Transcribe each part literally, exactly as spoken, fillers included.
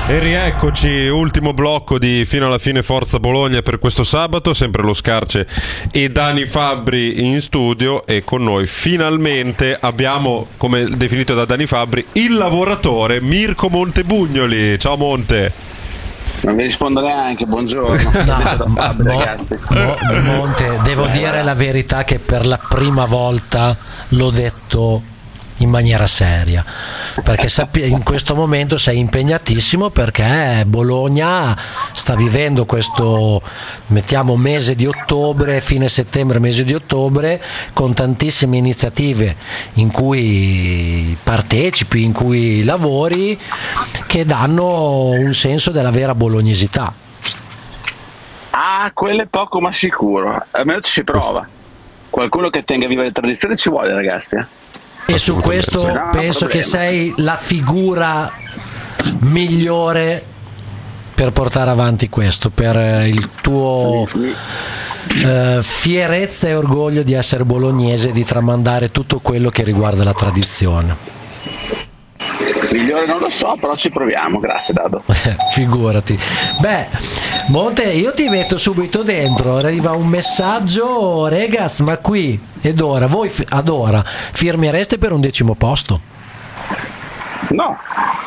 E rieccoci, ultimo blocco di Fino alla fine Forza Bologna per questo sabato, sempre lo Scarce e Dani Fabbri in studio, e con noi finalmente abbiamo, come definito da Dani Fabbri, il lavoratore Mirko Montebugnoli. Ciao Monte. Non vi rispondo neanche, buongiorno. No, Fabri, Mo- ragazzi. Mo- Monte, devo Eh, dire vabbè. la verità che per la prima volta l'ho detto in maniera seria, perché sappi- in questo momento sei impegnatissimo, perché Bologna sta vivendo questo, mettiamo, mese di ottobre, fine settembre, mese di ottobre, con tantissime iniziative in cui partecipi, in cui lavori, che danno un senso della vera bolognesità. Ah, quello è poco ma sicuro, almeno ci si prova. Qualcuno che tenga viva le tradizioni ci vuole, ragazzi, eh? E su questo No, penso problema. che sei la figura migliore per portare avanti questo, per eh, il tuo eh, fierezza e orgoglio di essere bolognese e di tramandare tutto quello che riguarda la tradizione. Migliore non lo so, però ci proviamo, grazie Dado. Figurati. Beh, Monte, io ti metto subito dentro. Arriva un messaggio, ragazzi, ma qui ed ora, voi fi- ad ora firmereste per un decimo posto? No,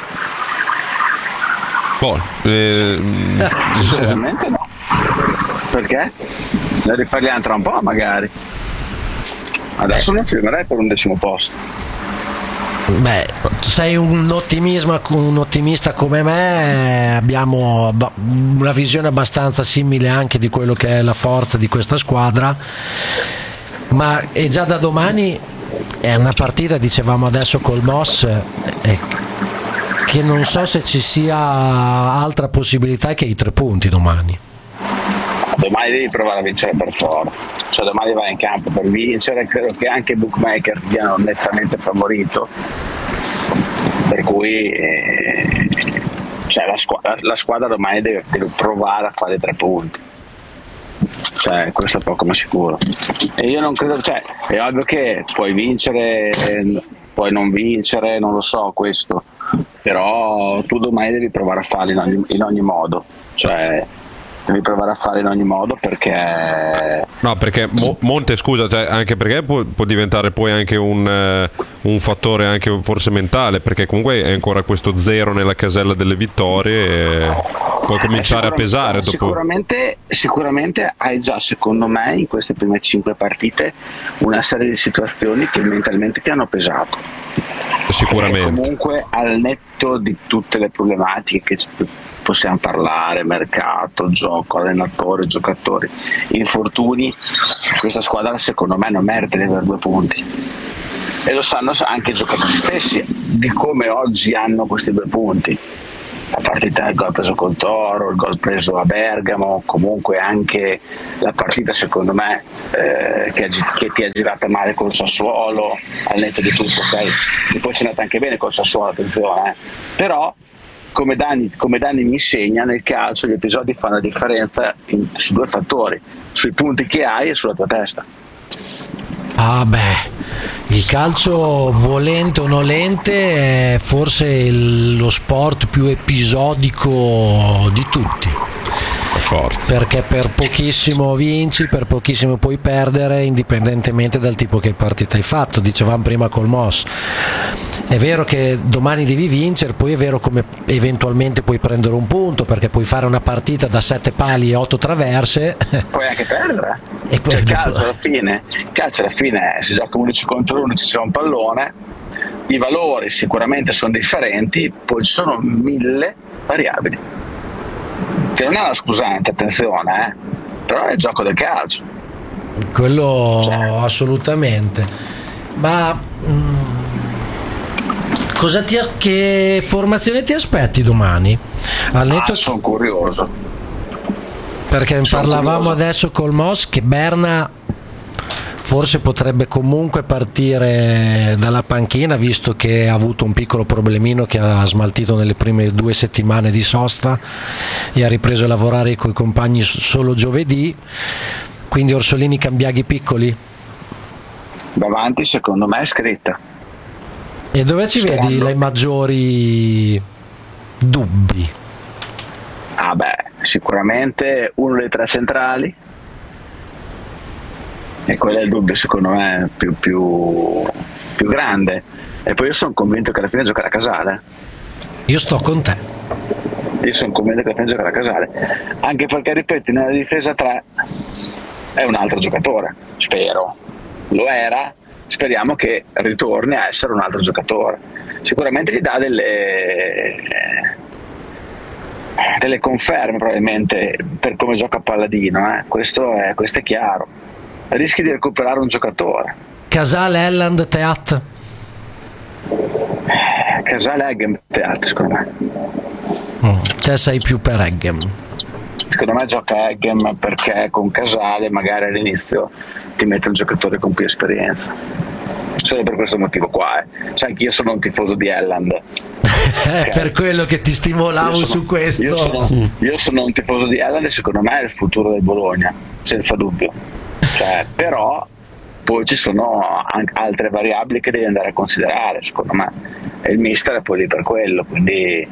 Boh, eh, sinceramente no. Perché? Ne riparliamo tra un po' magari. Adesso non firmerei per un decimo posto. Beh, sei un ottimismo, un ottimista come me, abbiamo abba- una visione abbastanza simile anche di quello che è la forza di questa squadra, ma è già da domani è una partita, dicevamo adesso col Moss, eh, che non so se ci sia altra possibilità che i tre punti domani. Domani devi provare a vincere per forza, cioè domani vai in campo per vincere. Credo che anche i bookmaker diano nettamente favorito, per cui eh, cioè la, squadra, la squadra domani deve, deve provare a fare tre punti, cioè questo è poco ma sicuro. E io non credo, cioè è ovvio che puoi vincere, eh, puoi non vincere, non lo so questo, però tu domani devi provare a farlo in ogni, in ogni modo, cioè devi provare a fare in ogni modo, perché no, perché Mo- Monte, scusa, cioè, anche perché può, può diventare poi anche un, eh, un fattore anche forse mentale, perché comunque è ancora questo zero nella casella delle vittorie e puoi cominciare a pesare dopo. Sicuramente, sicuramente hai già, secondo me, in queste prime cinque partite una serie di situazioni che mentalmente ti hanno pesato. Sicuramente. E comunque, al netto di tutte le problematiche che possiamo parlare, mercato, gioco, allenatore, giocatori, infortuni, questa squadra secondo me non merita di avere due punti, e lo sanno anche i giocatori stessi di come oggi hanno questi due punti. La partita, il gol preso col Toro, il gol preso a Bergamo, comunque anche la partita secondo me eh, che, che ti ha girata male col Sassuolo, al netto di tutto, ok? E poi c'è andata anche bene col Sassuolo, attenzione, eh? Però come Dani, come Dani mi insegna, nel calcio gli episodi fanno la differenza in, su due fattori, sui punti che hai e sulla tua testa. Ah beh, il calcio, volente o nolente, è forse il- lo sport più episodico di tutti, Forza. perché per pochissimo vinci, per pochissimo puoi perdere, indipendentemente dal tipo che partita hai fatto. Dicevamo prima col Moss, è vero che domani devi vincere, poi è vero come eventualmente puoi prendere un punto, perché puoi fare una partita da sette pali e otto traverse. Puoi anche perdere. E poi- Cioè, il calcio alla fine, il calcio alla fine si gioca undici contro undici, c'è un pallone, i valori sicuramente sono differenti, poi ci sono mille variabili, che non è una scusante, attenzione, eh? Però è il gioco del calcio. Quello Cioè. assolutamente. Ma mm, cosa ti, che formazione ti aspetti domani? Al netto Ah, sono curioso. perché sono parlavamo curioso. adesso col Moss che Berna forse potrebbe comunque partire dalla panchina, visto che ha avuto un piccolo problemino che ha smaltito nelle prime due settimane di sosta e ha ripreso a lavorare con i compagni solo giovedì. Quindi Orsolini, Cambiaghi, Piccoli. Davanti secondo me è scritta. E dove ci vedi Sperando. le maggiori dubbi? Ah beh, sicuramente uno dei tre centrali, e quello è il dubbio secondo me più, più, più grande. E poi io sono convinto che alla fine giocherà Casale. Io sto con te. Io sono convinto che alla fine giocherà Casale, anche perché ripeto, nella difesa tre è un altro giocatore, spero, lo era, speriamo che ritorni a essere un altro giocatore. Sicuramente gli dà delle delle conferme probabilmente per come gioca Palladino, eh. questo, è, questo è chiaro. Rischi di recuperare un giocatore. Casale, Elland, Teat. Casale, Eggem, Teat secondo me. Mm, te sei più per Eggem. Secondo me gioca Eggem perché con Casale magari all'inizio ti mette un giocatore con più esperienza, solo per questo motivo qua, eh. Sai che io sono un tifoso di Elland. È okay. Per quello che ti stimolavo sono, su questo. Io sono, io sono un tifoso di Elland e secondo me è il futuro del Bologna, senza dubbio. Cioè, però poi ci sono anche altre variabili che devi andare a considerare, secondo me. E il mister è poi lì per quello, quindi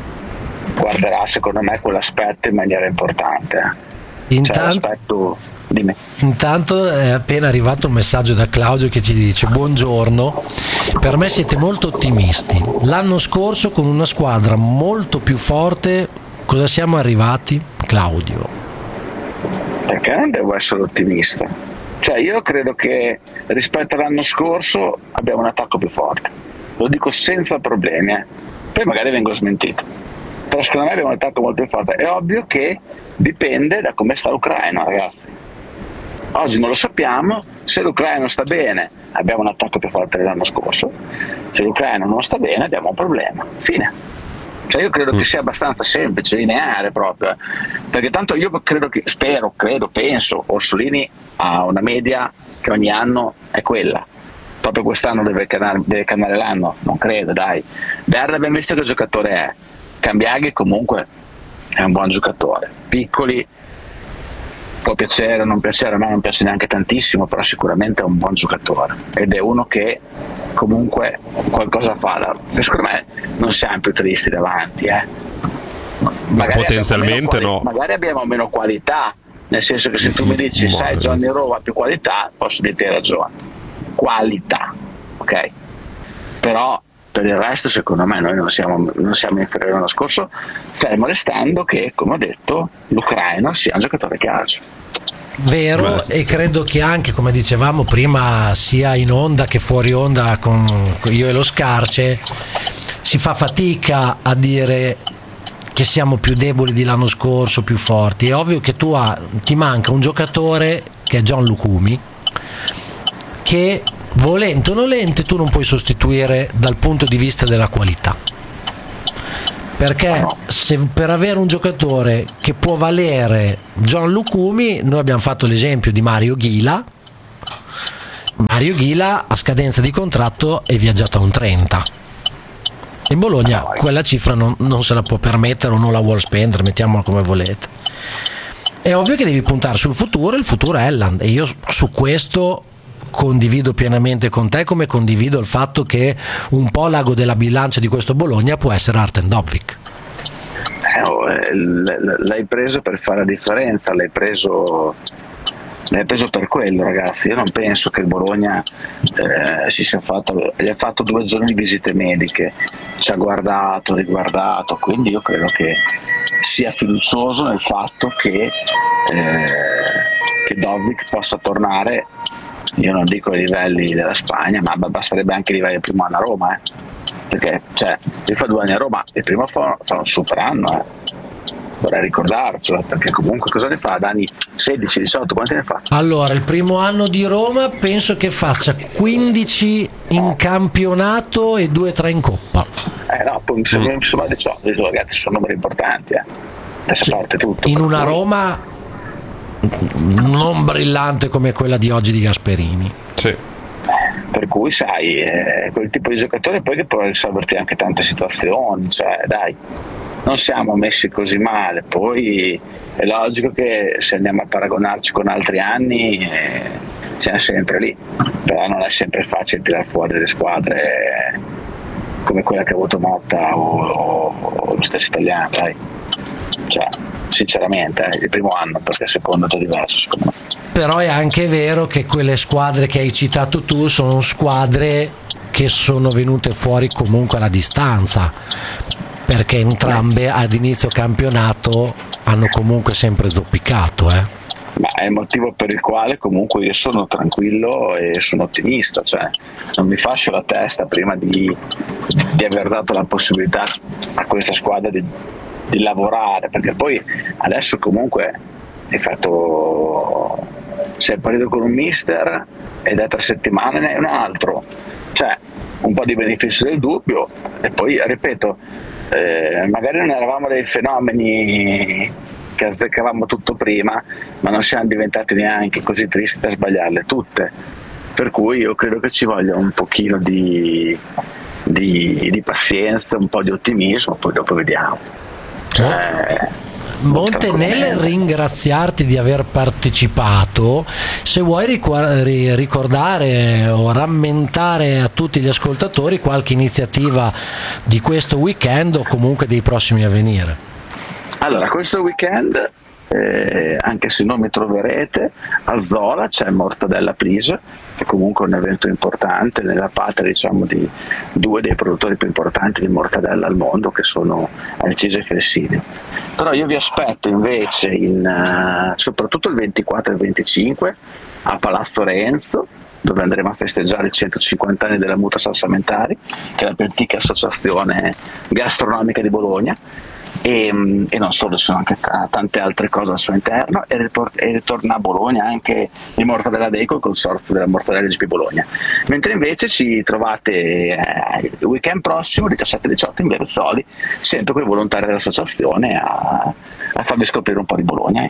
guarderà secondo me quell'aspetto in maniera importante. Intanto, cioè, l'aspetto... Dimmi. Intanto è appena arrivato un messaggio da Claudio che ci dice: buongiorno, per me siete molto ottimisti. L'anno scorso con una squadra molto più forte cosa siamo arrivati? Claudio. Perché non devo essere ottimista? Cioè io credo che rispetto all'anno scorso abbiamo un attacco più forte, lo dico senza problemi, eh. Poi magari vengo smentito, però secondo me abbiamo un attacco molto più forte. È ovvio che dipende da come sta l'Ucraina, ragazzi. Oggi non lo sappiamo, se l'Ucraina sta bene abbiamo un attacco più forte dell'anno scorso, se l'Ucraina non sta bene abbiamo un problema, fine. Cioè io credo che sia abbastanza semplice, lineare proprio, eh. Perché tanto io credo che, spero, credo, penso, Orsolini ha una media che ogni anno è quella, proprio quest'anno deve canare, deve canare l'anno, non credo, dai. Berra abbiamo visto che giocatore è, Cambiaghi comunque è un buon giocatore, Piccoli può piacere o non piacere, a me non piace neanche tantissimo, però sicuramente è un buon giocatore ed è uno che comunque qualcosa fa. Secondo me non siamo più tristi davanti, eh. Ma potenzialmente quali- no. Magari abbiamo meno qualità, nel senso che se tu mi dici sai Johnny Rowe ha più qualità, posso dirti hai ragione, qualità, ok? Però per il resto secondo me noi non siamo, non siamo inferiori all'anno scorso, fermo restando che, come ho detto, l'Ucraina sia un giocatore calcio. Vero. Beh. E credo che anche, come dicevamo prima, sia in onda che fuori onda con io e lo Scarce, si fa fatica a dire che siamo più deboli di l'anno scorso, più forti. È ovvio che tu ha, ti manca un giocatore che è John Lucumi, che volente o nolente tu non puoi sostituire dal punto di vista della qualità, perché se per avere un giocatore che può valere John Lucumi, noi abbiamo fatto l'esempio di Mario Ghila. Mario Ghila a scadenza di contratto è viaggiato a un trenta, in Bologna quella cifra non, non se la può permettere o non la vuol spendere, mettiamola come volete. È ovvio che devi puntare sul futuro, il futuro è Elland, e io su questo condivido pienamente con te, come condivido il fatto che un po' l'ago della bilancia di questo Bologna può essere Artem Dovbyk. Eh, oh, eh, l'hai preso per fare la differenza, l'hai preso l'hai preso per quello, ragazzi. Io non penso che il Bologna eh, si sia fatto, gli ha fatto due giorni di visite mediche, ci ha guardato, riguardato, quindi io credo che sia fiducioso nel fatto che eh, che Dovbyk possa tornare. Io non dico i livelli della Spagna, ma basterebbe anche i livelli del primo anno a Roma, eh. Perché cioè, lui fa due anni a Roma, il primo fa, fa un super anno, eh. Vorrei ricordarcelo, perché comunque cosa ne fa? Dani sedici diciotto, quanti ne fa? Allora, il primo anno di Roma penso che faccia quindici in campionato e due tre in Coppa. Eh no, poi mi sembra, mi sembra diciotto, ragazzi, sono numeri importanti, eh. Adesso cioè, parte tutto. In una cui... Roma non brillante come quella di oggi di Gasperini. Sì. Per cui sai, eh, quel tipo di giocatore poi che può risolverti anche tante situazioni, cioè dai, non siamo messi così male. Poi è logico che se andiamo a paragonarci con altri anni eh, siamo sempre lì, però non è sempre facile tirare fuori delle squadre come quella che ha avuto Motta o, o, o lo stesso Italiano, dai. cioè sinceramente eh, il primo anno, perché il secondo è diverso secondo me. Però è anche vero che quelle squadre che hai citato tu sono squadre che sono venute fuori comunque alla distanza, perché entrambe ad inizio campionato hanno comunque sempre zoppicato, eh. Ma è il motivo per il quale comunque io sono tranquillo e sono ottimista, cioè non mi fascio la testa prima di, di aver dato la possibilità a questa squadra di, di lavorare, perché poi adesso comunque hai fatto, sei partito con un mister e da tre settimane ne è un altro, cioè un po' di beneficio del dubbio, e poi ripeto, eh, magari non eravamo dei fenomeni che azzeccavamo tutto prima, ma non siamo diventati neanche così tristi da sbagliarle tutte, per cui io credo che ci voglia un pochino di, di, di pazienza, un po' di ottimismo, poi dopo vediamo. Cioè, Monte, nel ringraziarti di aver partecipato, se vuoi ricordare o rammentare a tutti gli ascoltatori qualche iniziativa di questo weekend o comunque dei prossimi a venire. Allora, questo weekend, eh, anche se non mi troverete, a Zola c'è Mortadella Please, che comunque è un evento importante nella patria, diciamo, di due dei produttori più importanti di mortadella al mondo, che sono Alcise e Flessini. Però io vi aspetto invece in, uh, soprattutto il ventiquattro e il venticinque a Palazzo Renzo, dove andremo a festeggiare i centocinquanta anni della Muta Salsamentari, che è la più antica associazione gastronomica di Bologna. E, e non solo, ci sono anche tante altre cose al suo interno, e, ritor- e ritorna a Bologna anche il Mortadella Day col consorzio della Mortadella G P Bologna, mentre invece ci trovate eh, il weekend prossimo diciassette diciotto in Beruzzoli, sempre con i volontari dell'associazione a, a farvi scoprire un po' di Bologna.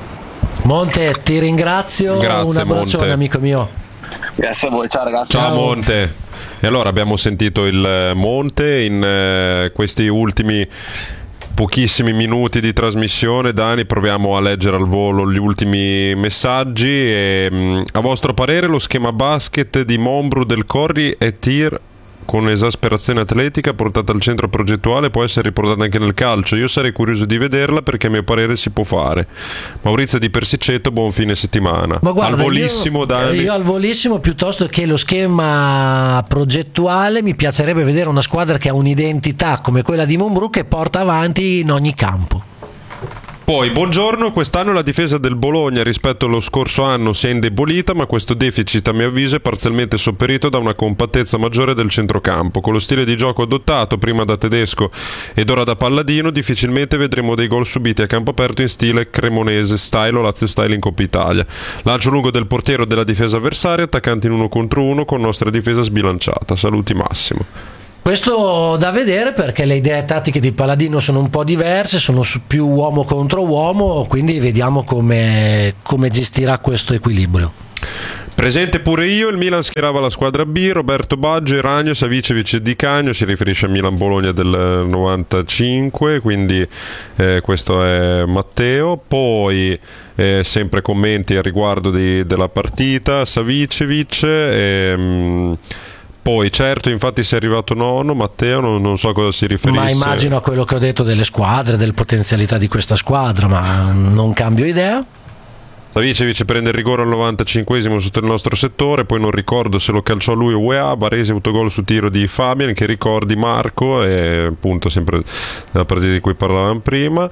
Monte, ti ringrazio. Grazie, un abbraccione, Monte. Amico mio. Grazie a voi, ciao ragazzi. Ciao, Ciao. Monte. E allora abbiamo sentito il Monte in eh, questi ultimi pochissimi minuti di trasmissione. Dani, proviamo a leggere al volo gli ultimi messaggi. E, mh, a vostro parere lo schema basket di Monbru del Corri è tir con esasperazione atletica portata al centro progettuale, può essere riportata anche nel calcio? Io sarei curioso di vederla, perché a mio parere si può fare. Maurizio di Persiceto, buon fine settimana. Ma guarda, al volissimo, io, Dani. io al volissimo, piuttosto che lo schema progettuale, mi piacerebbe vedere una squadra che ha un'identità come quella di Monbru, che porta avanti in ogni campo. Poi, buongiorno, quest'anno la difesa del Bologna rispetto allo scorso anno si è indebolita, ma questo deficit a mio avviso è parzialmente sopperito da una compattezza maggiore del centrocampo. Con lo stile di gioco adottato prima da Tedesco ed ora da Palladino, difficilmente vedremo dei gol subiti a campo aperto in stile cremonese style o Lazio style in Coppa Italia. Lancio lungo del portiero della difesa avversaria, attaccanti in uno contro uno con nostra difesa sbilanciata. Saluti, Massimo. Questo da vedere, perché le idee tattiche di Palladino sono un po' diverse, sono su più uomo contro uomo, quindi vediamo come, come gestirà questo equilibrio. Presente pure io, il Milan schierava la squadra B, Roberto Baggio, Ragno, Savicevic e Di Cagno, si riferisce a Milan-Bologna del novantacinque, quindi eh, questo è Matteo. Poi eh, sempre commenti a riguardo di, della partita, Savicevic e... Mh, poi certo, infatti sei arrivato nono, Matteo, non, non so a cosa si riferisce. Ma immagino a quello che ho detto delle squadre, delle potenzialità di questa squadra, ma non cambio idea. Savicevic prende il rigore al novantacinquesimo sotto il nostro settore, poi non ricordo se lo calciò lui o U E A. Baresi autogol su tiro di Fabian, che ricordi Marco, e appunto sempre la partita di cui parlavamo prima.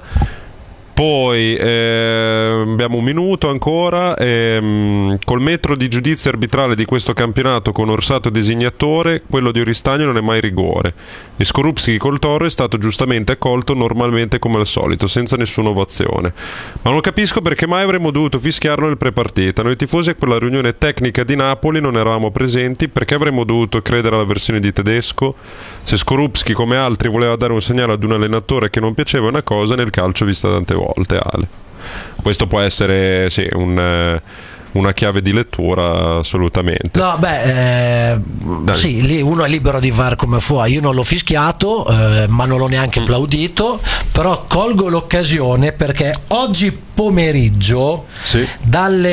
Poi eh, abbiamo un minuto ancora. ehm, col metro di giudizio arbitrale di questo campionato con Orsato designatore, quello di Oristagno non è mai rigore, e Skorupski col Toro è stato giustamente accolto normalmente come al solito, senza nessuna ovazione. Ma non capisco perché mai avremmo dovuto fischiarlo nel prepartita. Noi tifosi a quella riunione tecnica di Napoli non eravamo presenti, perché avremmo dovuto credere alla versione di Tedesco? Se Skorupski come altri voleva dare un segnale ad un allenatore che non piaceva una cosa, nel calcio vista tante volte, Ale. Questo può essere sì, un, una chiave di lettura, assolutamente. No, beh, eh, sì, lì uno è libero di fare come può. Io non l'ho fischiato, eh, ma non l'ho neanche mm. applaudito, però colgo l'occasione perché oggi pomeriggio, sì, dalle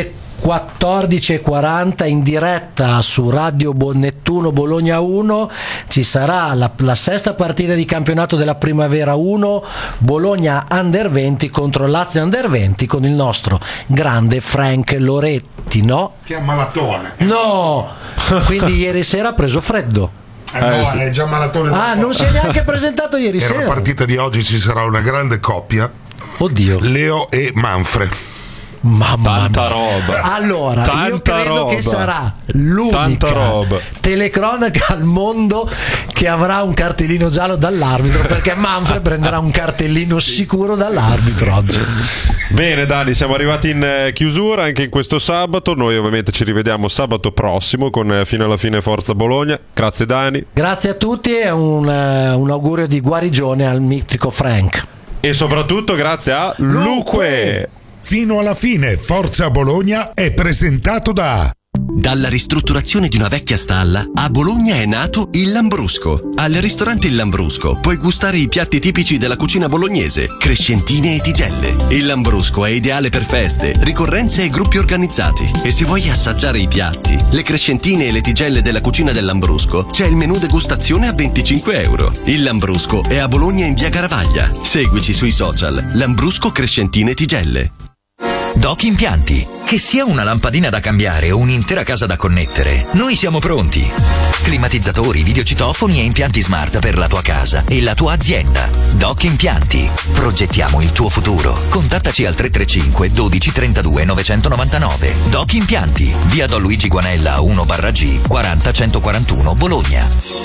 quattordici e quaranta in diretta su Radio Bo- Nettuno Bologna uno ci sarà la, la sesta partita di campionato della Primavera uno, Bologna Under venti contro Lazio Under venti, con il nostro grande Frank Loretti, no? Che è malatone. No! Quindi ieri sera ha preso freddo. Eh, no, Eh, sì. è già maratone. Ah, non si è neanche presentato ieri Per sera. la partita di oggi ci sarà una grande coppia, Oddio. Leo e Manfre. Mamma Tanta mia. roba. Allora, Tanta io credo roba. che sarà Tanta l'unica roba. telecronaca al mondo che avrà un cartellino giallo dall'arbitro, perché Manfred prenderà un cartellino sicuro dall'arbitro oggi. Bene Dani, siamo arrivati in eh, chiusura anche in questo sabato. Noi ovviamente ci rivediamo sabato prossimo con eh, Fino alla fine Forza Bologna. Grazie Dani. Grazie a tutti e un, eh, un augurio di guarigione al mitico Frank. E soprattutto grazie a Luque. Fino alla fine Forza Bologna è presentato da... Dalla ristrutturazione di una vecchia stalla, a Bologna è nato il Lambrusco. Al ristorante Il Lambrusco puoi gustare i piatti tipici della cucina bolognese, crescentine e tigelle. Il Lambrusco è ideale per feste, ricorrenze e gruppi organizzati. E se vuoi assaggiare i piatti, le crescentine e le tigelle della cucina del Lambrusco, c'è il menù degustazione a venticinque euro. Il Lambrusco è a Bologna in via Garavaglia. Seguici sui social Lambrusco Crescentine Tigelle. Doc Impianti. Che sia una lampadina da cambiare o un'intera casa da connettere, noi siamo pronti. Climatizzatori, videocitofoni e impianti smart per la tua casa e la tua azienda. Doc Impianti. Progettiamo il tuo futuro. Contattaci al tre tre cinque dodici trentadue novecentonovantanove. Doc Impianti. Via Don Luigi Guanella uno barra G quaranta centoquarantuno Bologna.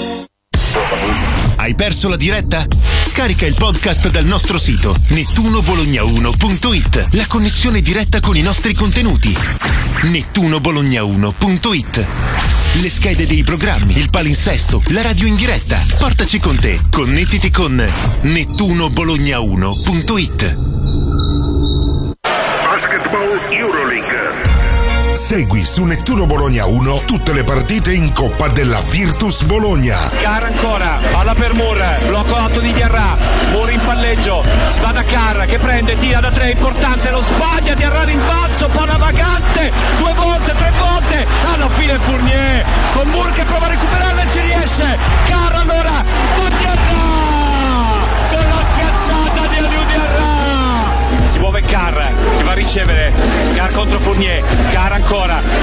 Hai perso la diretta? Scarica il podcast dal nostro sito nettuno bologna uno punto it. La connessione diretta con i nostri contenuti. nettuno bologna uno punto it. Le schede dei programmi, il palinsesto, la radio in diretta. Portaci con te. Connettiti con nettuno bologna uno punto it. Basketball Euroleague. Segui su Nettuno Bologna uno tutte le partite in Coppa della Virtus Bologna. Carra ancora, palla per Moore, blocco alto di Diarra, Moore in palleggio, si va da Carra che prende, tira da tre, importante, lo sbaglia, Diarra rimbalzo, palla vagante, due volte, tre volte, alla fine Fournier, con Moore che prova a recuperarla e ci riesce, Carra allora, con Diarra, con la schiacciata di Aliou Diarra. Si muove Carr che va a ricevere, Carr contro Fournier, Carr ancora,